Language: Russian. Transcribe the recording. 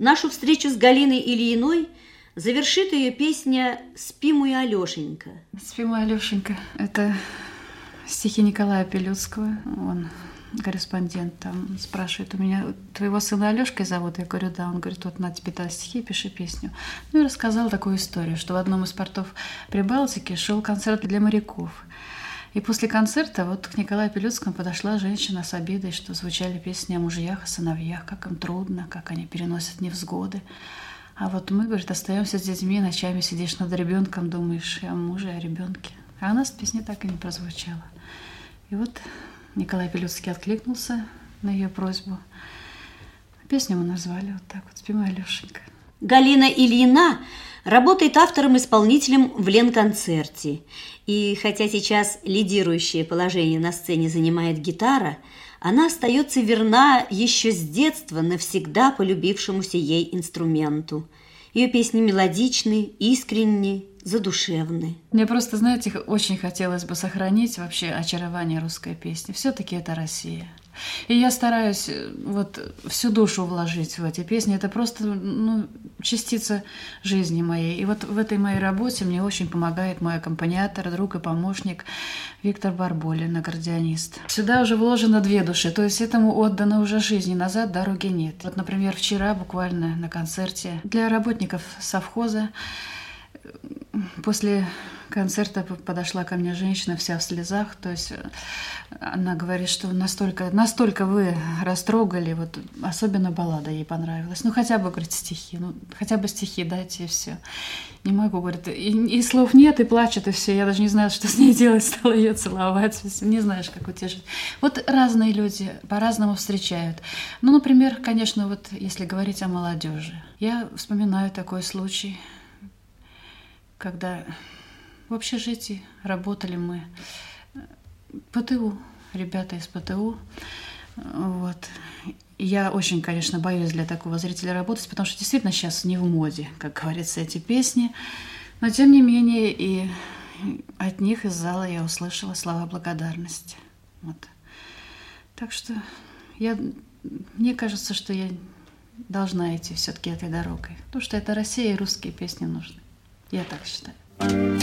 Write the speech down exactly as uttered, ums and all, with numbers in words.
Нашу встречу с Галиной Ильиной завершит ее песня «Спи, мой Алешенька». «Спи, мой Алешенька» – это стихи Николая Пилюдского. Он корреспондент там спрашивает у меня: твоего сына Алешкой зовут? Я говорю: да. Он говорит: вот на тебе да, стихи, пиши песню. Ну и рассказал такую историю, что в одном из портов Прибалтики шел концерт для моряков. И после концерта вот к Николаю Пилюдскому подошла женщина с обидой, что звучали песни о мужьях и сыновьях, как им трудно, как они переносят невзгоды. А вот мы, говорит, остаемся с детьми, ночами сидишь над ребенком, думаешь и о муже, и о ребенке. А у нас песня так и не прозвучала. И вот Николай Пилюдский откликнулся на ее просьбу. Песню мы назвали вот так вот: «Спи, мой Алешенька». Галина Ильина работает автором-исполнителем в Ленконцерте. И хотя сейчас лидирующее положение на сцене занимает гитара, она остается верна еще с детства навсегда полюбившемуся ей инструменту. Ее песни мелодичны, искренни, задушевны. Мне просто, знаете, очень хотелось бы сохранить вообще очарование русской песни. Все-таки это Россия. И я стараюсь вот всю душу вложить в эти песни. Это просто, ну, частица жизни моей. И вот в этой моей работе мне очень помогает мой аккомпаниатор, друг и помощник Виктор Барболин, аккордеонист. Сюда уже вложено две души, то есть этому отдано уже жизни, назад дороги нет. Вот, например, вчера буквально на концерте для работников совхоза после концерта подошла ко мне женщина вся в слезах, то есть она говорит, что настолько, настолько вы растрогали, вот особенно баллада ей понравилась. Ну хотя бы, говорит, стихи, ну хотя бы стихи дайте, и все. Не могу, говорит, и, и слов нет, и плачет, и все. Я даже не знаю, что с ней делать, стала ее целовать, не знаешь, как утешить. Вот разные люди по-разному встречают. Ну, например, конечно, вот если говорить о молодежи, я вспоминаю такой случай, когда в общежитии работали мы, ПТУ, ребята из ПТУ. Вот. Я очень, конечно, боюсь для такого зрителя работать, потому что действительно сейчас не в моде, как говорится, эти песни. Но, тем не менее, и от них из зала я услышала слова благодарности. Вот. Так что я, мне кажется, что я должна идти все-таки этой дорогой, потому что это Россия, и русские песни нужны. Я так считаю.